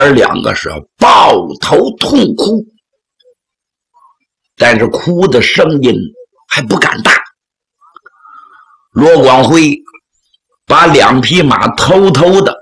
儿两个是抱头痛哭，但是哭的声音还不敢大。罗光辉把两匹马偷偷的